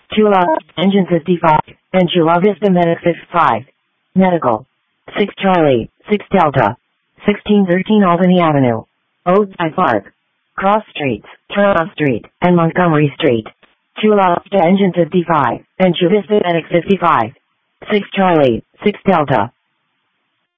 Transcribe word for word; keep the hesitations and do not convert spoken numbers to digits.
Chula, Engine fifty-five, and Chula Vista Medic fifty-five. Medical. six Charlie, six Delta. sixteen thirteen Albany Avenue. Oadside Park. Cross Streets, Toronto Street, and Montgomery Street. Chula, Engine fifty-five, and Chula Vista Medic fifty-five. six Charlie, six Delta.